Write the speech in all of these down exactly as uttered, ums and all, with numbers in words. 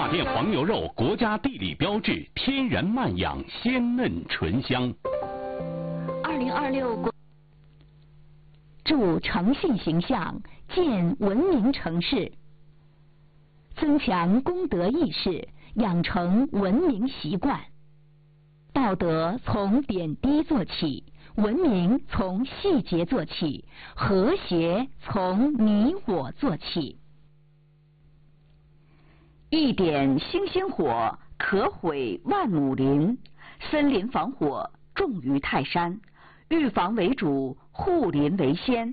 大甸黄牛肉，国家地理标志，天然慢养，鲜嫩醇香。 二零二六国助诚信形象，建文明城市，增强公德意识，养成文明习惯。道德从点滴做起，文明从细节做起，和谐从你我做起。一点星星火，可毁万亩林。森林防火重于泰山，预防为主，护林为先。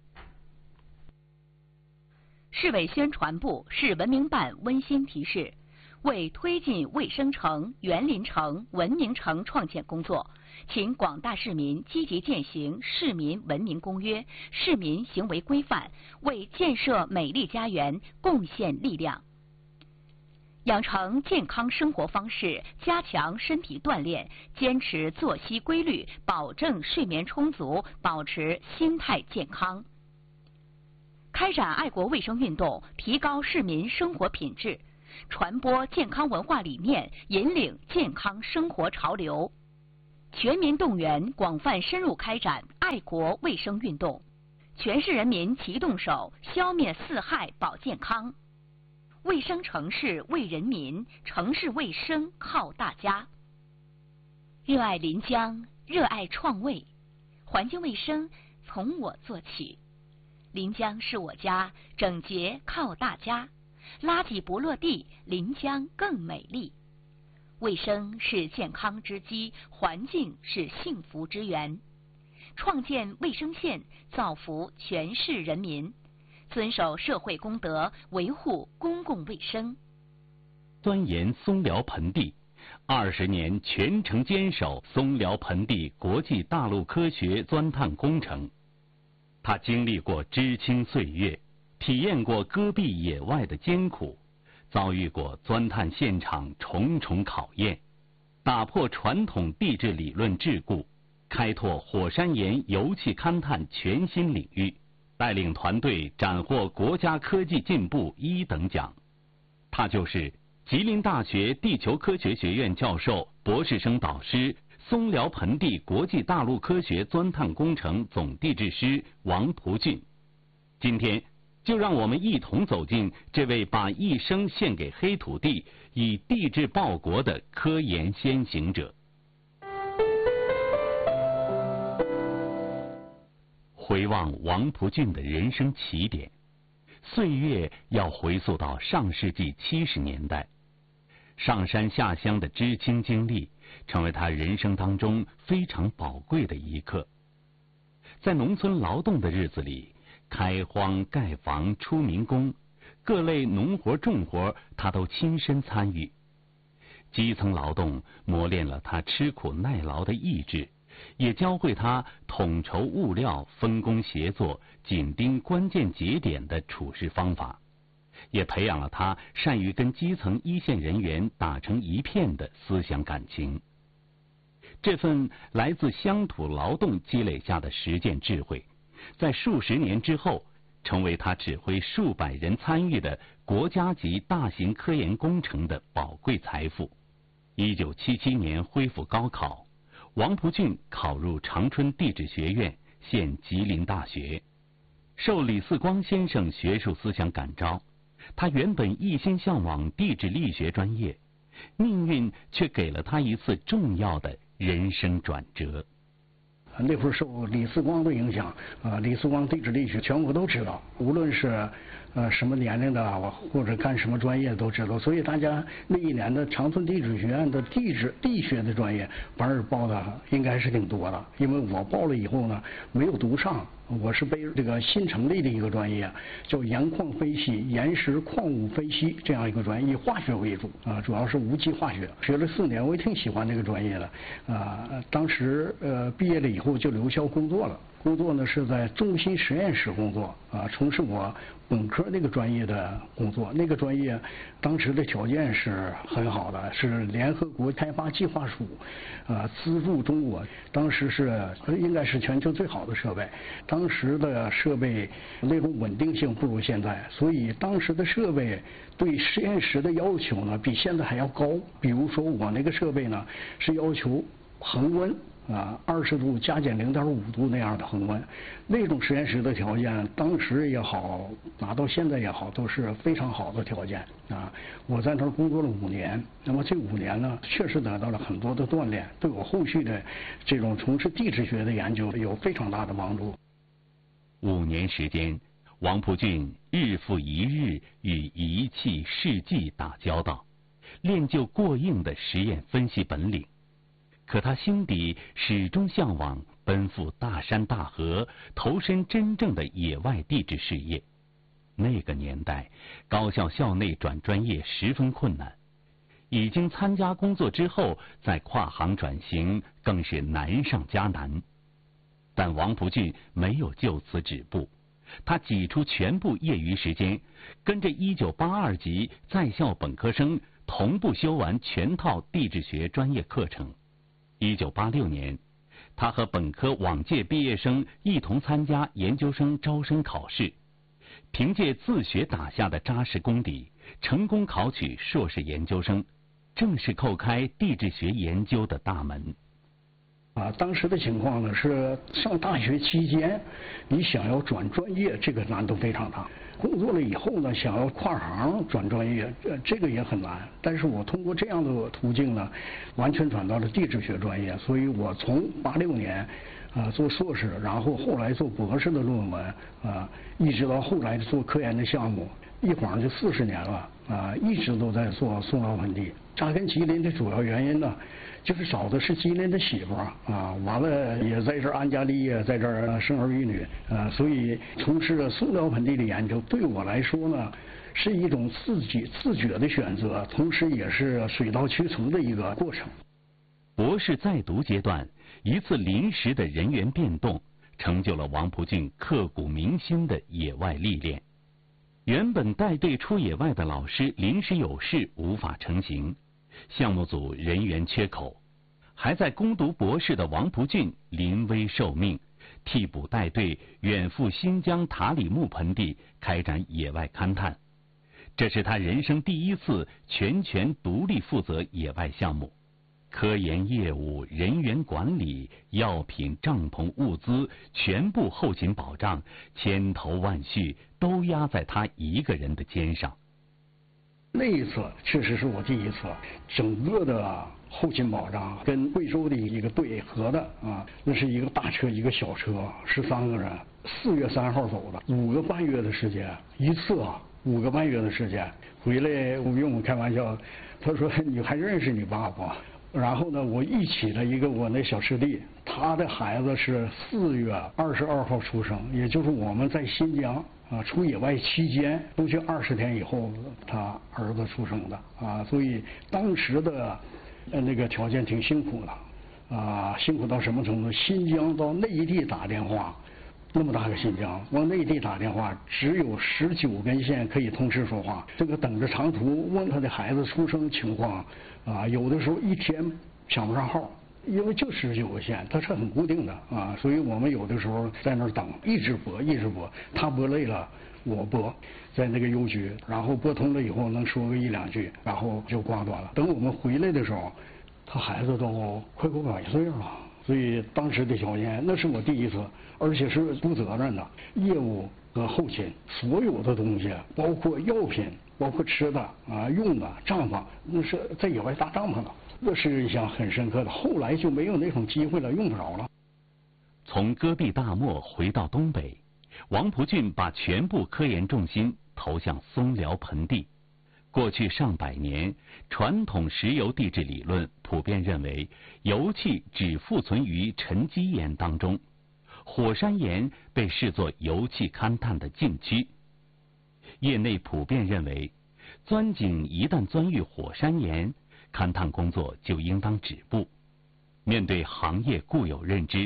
市委宣传部、市文明办温馨提示：为推进卫生城、园林城、文明城创建工作，请广大市民积极践行《市民文明公约》、市民行为规范，为建设美丽家园贡献力量。养成健康生活方式，加强身体锻炼，坚持作息规律，保证睡眠充足，保持心态健康。开展爱国卫生运动，提高市民生活品质，传播健康文化理念，引领健康生活潮流。全民动员，广泛深入开展爱国卫生运动，全市人民齐动手，消灭四害保健康。卫生城市为人民，城市卫生靠大家。热爱临江，热爱创卫，环境卫生从我做起。临江是我家，整洁靠大家。垃圾不落地，临江更美丽。卫生是健康之基，环境是幸福之源。创建卫生县，造福全市人民。遵守社会公德，维护公共卫生。 钻研松辽盆地，二十年全程坚守松辽盆地国际大陆科学钻探工程。他经历过知青岁月，体验过戈壁野外的艰苦，遭遇过钻探现场重重考验，打破传统地质理论桎梏，开拓火山岩油气勘探全新领域。带领团队斩获国家科技进步一等奖，他就是吉林大学地球科学学院教授、博士生导师、松辽盆地国际大陆科学钻探工程总地质师王璞俊。今天，就让我们一同走进这位把一生献给黑土地、以地质报国的科研先行者。回望王璞俊的人生起点，岁月要回溯到上世纪七十年代。上山下乡的知青经历，成为他人生当中非常宝贵的一课。在农村劳动的日子里，开荒、盖房、出民工，各类农活重活，他都亲身参与。基层劳动磨练了他吃苦耐劳的意志，也教会他统筹物料、分工协作、紧盯关键节点的处事方法，也培养了他善于跟基层一线人员打成一片的思想感情。这份来自乡土劳动积累下的实践智慧，在数十年之后，成为他指挥数百人参与的国家级大型科研工程的宝贵财富。一九七七年恢复高考，王璞俊考入长春地质学院，现吉林大学，受李四光先生学术思想感召。他原本一心向往地质力学专业，命运却给了他一次重要的人生转折。 那会儿受李四光的影响，啊，李四光地质力学全国都知道，无论是呃什么年龄的或者干什么专业都知道，所以大家那一年的长春地质学院的地质力学的专业班儿报的应该是挺多的，因为我报了以后呢没有读上，我是被这个新成立的一个专业叫岩矿分析、岩石矿物分析这样一个专业，以化学为主啊，主要是无机化学，学了四年，我也挺喜欢这个专业的啊。当时呃毕业了以后就留校工作了， 工作呢是在中心实验室工作啊，从事我本科那个专业的工作。那个专业当时的条件是很好的，是联合国开发计划署啊资助中国，当时是应该是全球最好的设备。当时的设备那种稳定性不如现在，所以当时的设备对实验室的要求呢比现在还要高。比如说我那个设备呢是要求恒温啊，二十度加减零点五度那样的恒温，那种实验室的条件，当时也好，拿到现在也好，都是非常好的条件啊。我在那儿工作了五年，那么这五年呢，确实得到了很多的锻炼，对我后续的这种从事地质学的研究有非常大的帮助。 五年时间，王朴俊日复一日与仪器试剂打交道，练就过硬的实验分析本领。可他心底始终向往奔赴大山大河，投身真正的野外地质事业。那个年代，高校校内转专业十分困难，已经参加工作之后再跨行转型更是难上加难。但王朴俊没有就此止步，他挤出全部业余时间，跟着一九八二级在校本科生同步修完全套地质学专业课程。一九八六年，他和本科往届毕业生一同参加研究生招生考试，凭借自学打下的扎实功底，成功考取硕士研究生，正式叩开地质学研究的大门。 啊，当时的情况呢是上大学期间，你想要转专业，这个难度非常大。工作了以后呢，想要跨行转专业，呃，这个也很难。但是我通过这样的途径呢，完全转到了地质学专业。所以我从八六年啊、呃、做硕士，然后后来做博士的论文啊、呃，一直到后来做科研的项目，一晃就四十年了啊、呃，一直都在做松辽盆地。扎根吉林的主要原因呢，就是找的是吉林的媳妇啊，完了也在这儿安家立业，在这儿生儿育女啊，所以从事松辽盆地的研究对我来说呢，是一种自己自觉的选择，同时也是水到渠成的一个过程。 博士在读阶段，一次临时的人员变动，成就了王朴俊刻骨铭心的野外历练。原本带队出野外的老师临时有事无法成行，项目组人员缺口，还在攻读博士的王朴俊临危受命，替补带队远赴新疆塔里木盆地开展野外勘探。这是他人生第一次全权独立负责野外项目，科研业务、人员管理、药品、帐篷、物资全部后勤保障，千头万绪都压在他一个人的肩上。 那一次确实是我第一次，整个的后勤保障跟贵州的一个队合的啊，那是一个大车一个小车，十三个人，四月三号走的，五个半月的时间，一次啊五个半月的时间回来，我跟我们开玩笑，他说你还认识你爸爸？然后呢，我一起了一个我那小师弟，他的孩子是四月二十二号出生，也就是我们在新疆啊出野外期间出去二十天以后，他儿子出生的啊，所以当时的呃那个条件挺辛苦的啊，辛苦到什么程度？新疆到内地打电话，那么大个新疆，往内地打电话只有十九根线可以同时说话，这个等着长途问他的孩子出生情况啊，有的时候一天抢不上号。因为就十九个线，它是很固定的啊，所以我们有的时候在那儿等，一直播一直播，他播累了我播，在那个邮局，然后拨通了以后能说个一两句，然后就挂断了。等我们回来的时候，他孩子都快过百岁了，所以当时的条件那是我第一次，而且是负责任的业务和后勤，所有的东西，包括药品，包括吃的啊、用的、帐篷，那是在野外搭帐篷的。这是印象很深刻的，后来就没有那种机会了，用不着了。 从戈壁大漠回到东北，王朴俊把全部科研重心投向松辽盆地。过去上百年，传统石油地质理论普遍认为，油气只附存于沉积岩当中，火山岩被视作油气勘探的禁区。业内普遍认为，钻井一旦钻遇火山岩，勘探工作就应当止步。面对行业固有认知，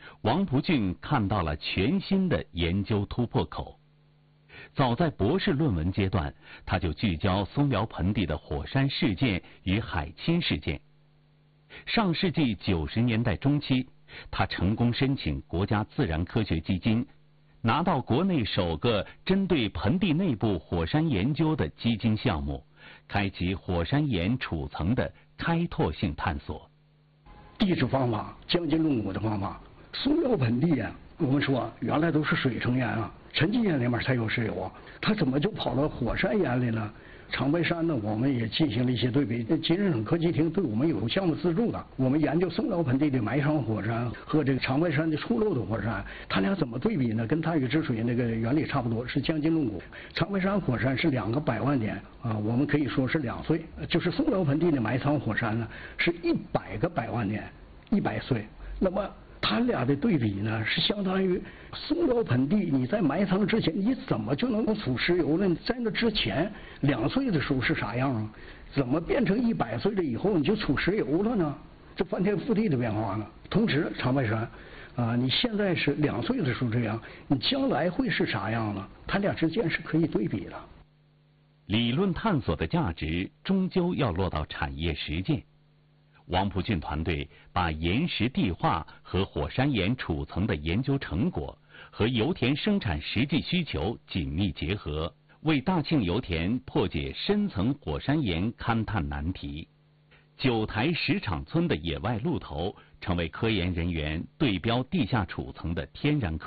王蒲俊看到了全新的研究突破口。早在博士论文阶段，他就聚焦松辽盆地的火山事件与海侵事件。上世纪九十年代中期，他成功申请国家自然科学基金，拿到国内首个针对盆地内部火山研究的基金项目，开启火山岩储层的开拓性探索。 地质方法，将近论古的方法，松辽盆地啊，我们说原来都是水成岩啊，沉积岩里面才有石油啊，它怎么就跑到火山岩里呢？长白山呢，我们也进行了一些对比。吉林省科技厅对我们有项目资助的，我们研究松辽盆地的埋藏火山和这个长白山的出露的火山，它俩怎么对比呢？跟大禹治水那个原理差不多，是将近论古。长白山火山是两个百万年啊，我们可以说是两岁。就是松辽盆地的埋藏火山呢，是一百个百万年，一百岁。那么它俩的对比呢，是相当于松辽盆地你在埋藏之前，你怎么就能够储石油呢？在那之前两岁的时候是啥样啊？怎么变成一百岁了以后你就储石油了呢？这翻天覆地的变化呢。同时，长白山啊，你现在是两岁的时候这样，你将来会是啥样呢？它俩之间是可以对比的。 理论探索的价值终究要落到产业实践。王蒲俊团队把岩石地化和火山岩储层的研究成果和油田生产实际需求紧密结合，为大庆油田破解深层火山岩勘探难题。九台石场村的野外路头成为科研人员对标地下储层的天然科